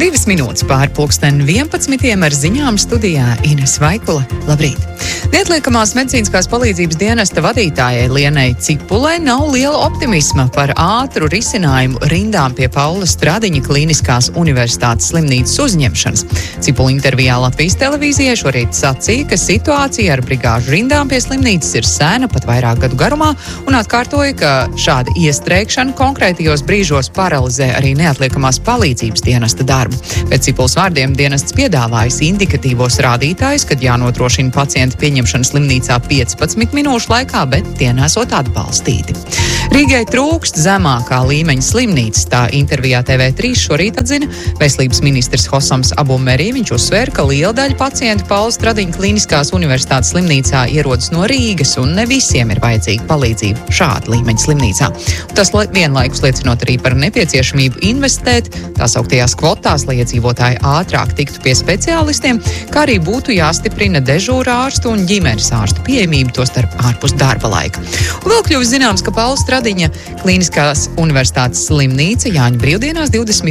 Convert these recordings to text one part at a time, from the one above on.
2 minūtes pār pulksteni 11 ar ziņām studijā Ines Vaikula. Labrīt! Neatliekamās medicīniskās palīdzības dienesta vadītājai Lienai Cipulai nav liela optimisma par ātru risinājumu rindām pie Paula Stradiņa Kliniskās universitātes slimnīcas uzņemšanas. Cipula intervijā Latvijas televīzijai šorīt sacīja, ka situācija ar brigāžu rindām pie slimnīcas ir sena, pat vairāk gadu garumā, un atkārtoja, ka šāda iestrēgšana konkrētajos brīžos paralizē arī neatliekamās palīdzības dienesta darbu. Pēc Cipulas vārdiem dienests piedāvājas indikatīvos rādītājus, kad jānodrošina pacienta pieņemšana slimnīcā 15 minūšu laikā, bet tie nesot atbalstīti. Rīgai trūkst zemākā līmeņa slimnīcas, tā intervijā TV3 šorīt atzina veselības ministrs Hosams Abumeri. Viņš uzsvēra, ka liela daļa pacientu Paula Stradiņa Kliniskās universitātes slimnīcā ierodas no Rīgas, un ne visiem ir vajadzīga palīdzība šāda līmeņa slimnīcā. Tas vienlaikus liecinot arī par nepieciešamību investēt tās augtajās kvotās, lai iedzīvotāji ātrāk tiktu pie speciālistiem, kā arī būtu jāstiprina dežūra ārstu un ģimenes ārstu pieejamību, tostarp ārpus darba laika. Un vēl kļuvis zināms, ka Paula Stradiņa Kliniskās universitātes slimnīca Jāņu brīvdienās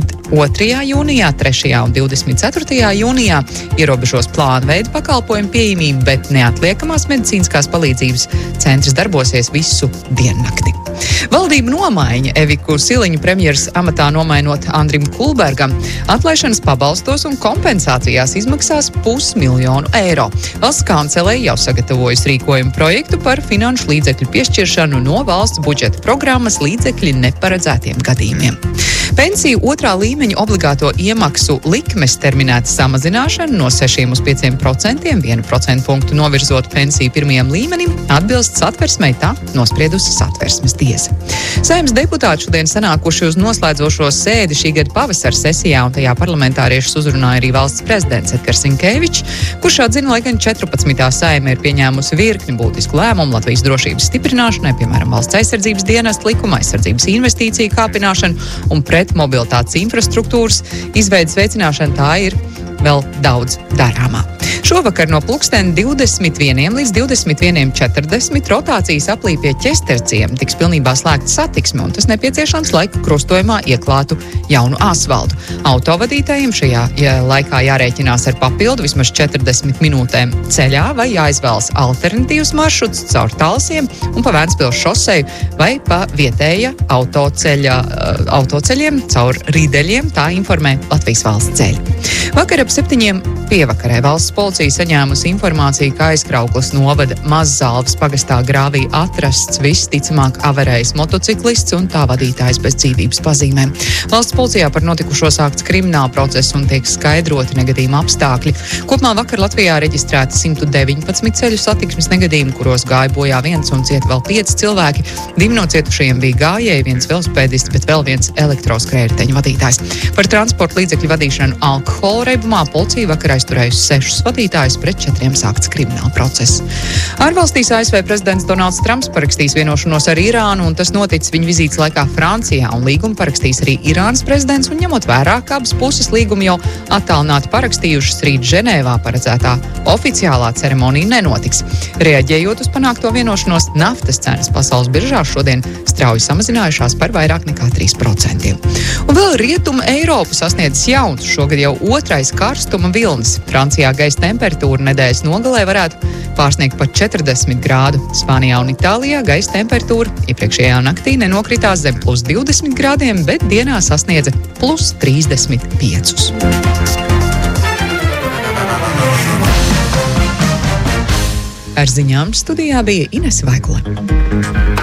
22. jūnijā, 3. un 24. jūnijā ierobežos plānveidu pakalpojumu pieejamību, bet neatliekamās medicīniskās palīdzības centrs darbosies visu diennakti. Valdība nomaiņa Eviku Siliņu premjeras amatā nomainot Andrim Kulbergam atlaišanas pabalstos un kompensācijās izmaksās 500 000 eiro. Valsts kancelei jau sagatavojusi rīkojumu projektu par finanšu līdzekļu piešķiršanu no valsts budžeta programmas līdzekļi neparedzētiem gadījumiem. Pensiju otrā līmeņa obligāto iemaksu likmes terminēta samazināšana no 6 uz 5%, 1% punktu novirzot pensiju pirmajam līmenim, atbilst Satversmei, tā nospriedusi Satversmes tiesa. Saeimas deputāti šodien sanākuši uz noslēdzošo sēdi šī gada pavasara sesijā, un tajā parlamentāriešus uzrunāja arī valsts prezidents Edgars Rinkevičs, kurš atzina, lai gan 14. Saeima ir pieņēmusi virkni būtisku lēmumu Latvijas drošības stiprināšanai, piemēram, valsts aizsardzības dienesta likuma, aizsardzības investīciju kāpināšanu un pret mobilitātes infrastruktūras izveidas veicināšana, tā ir vēl daudz darāmā. Šovakar no pulksteni 21 līdz 21:40 rotācijas aplī pie Ķesterciem tiks pilnībā slēgta satiksme, un tas nepieciešams, lai krustojumā ieklātu jaunu asfaltu. Autovadītājiem šajā laikā jārēķinās ar papildu vismaz 40 minūtēm ceļā vai jāizvēlas alternatīvas maršruts caur Talsiem un pa Vēncpils šoseju vai pa vietēja autoceļiem caur Rīdeļiem, tā informē Latvijas valsts ceļi. Vakar ap 7 pievakarē valsts policija saņēmusi informāciju, ka Aizkrauklas novada Mazzalvas pagastā grāvī atrasts visticamāk avarējis motociklists un tā vadītājs bez dzīvības pazīmēm. Valsts policijā par notikušo sākts krimināla process un tiek skaidroti negadījuma apstākļi. Kopumā vakar Latvijā reģistrēti 119 ceļu satiksmes negadījumi, kuros gāja bojā 1 un cieta vēl 5 cilvēki. 2 no cietušajiem bija gājēji, 1 velosipēdists, bet vēl 1 elektroskrējriteņu vadītājs. Par transporta līdzekļu vadīšanu alkohola reibumā policija vakar aizturējusi 6 vadītājus, pret 4 sākts krimināla process. Ārvalstīs ASV prezidents Donalds Trumps parakstīs vienošanos ar Irānu, un tas noticis viņa vizītes laikā Francijā, un līgumu parakstīs arī Irānas prezidents, un ņemot vērā, ka abas puses līgumu jau attālināti parakstījušas, rīt Ženēvā paredzētā oficiālā ceremonija nenotiks. Reaģējot uz panākto vienošanos, naftas cenas pasaules biržās šodien strauji samazinājušās par vairāk nekā 3%. Un vēl Rietuma Eiropu sasniedzis jauns, šogad jau otrais karstuma vilnis. Francijā gaisa temperatūra nedēļas nogalē varētu pārsniegt pat 40 grādu. Spānijā un Itālijā gaisa temperatūra iepriekšējā naktī nenokritās zem +20 grādiem, bet dienā sasniedza +35. Ar ziņām studijā bija Ines Vaikula.